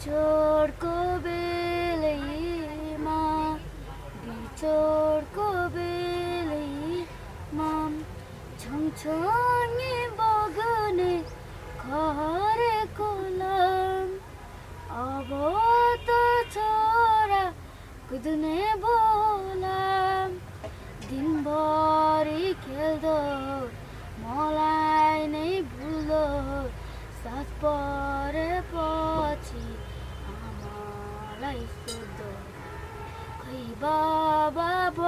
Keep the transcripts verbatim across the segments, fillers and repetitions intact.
बिछोडको बेलैमा बिछोडको बेलैमा छङछङी बग्ने खरेको लाम अब त छोरा कुद्ने बोलाम दिनभरि खेल्दो मलाई नै भुल्दो साथ परेपछि आमालाई सोध्दो खै बाबा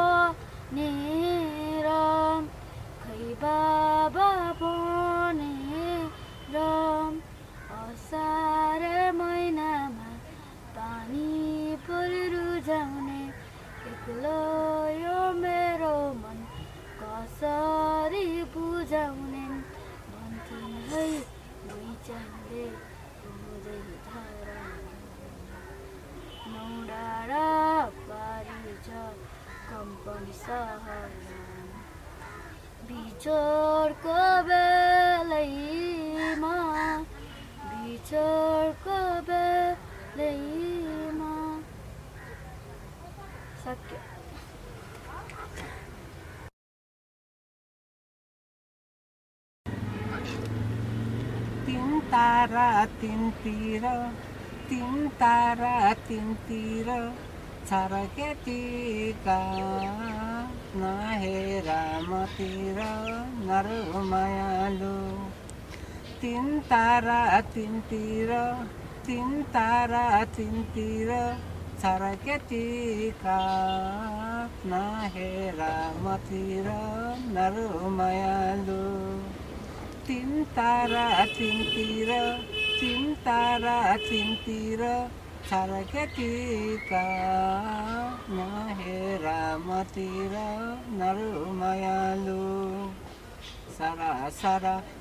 भनेर खै बाबा भनेर असार महिनामा पानी परि रुझाउने एक्लो यो मेरो मन कसरी बुझाउने भन्थिन् है मैचाहिँले हुँदै धारा नौ डाँडा पारी छ कम्पनी सहर बिछोडको बेलैमा बिछोडको बेलैमा सक्यो। तीन तारा तिनतिर तीन तारा तिनतिर छरकेटीका नहेर मतिर नरु मायालु तीन तारा तिनतिर तीन तारा तिनतिर छरकेटीका नहेर मतिर नरु मायालु तीन तारा तिनतिर तीन तारा तिनतिर छरकेटीका नहेर मतिर नरु मायालु सारा सारा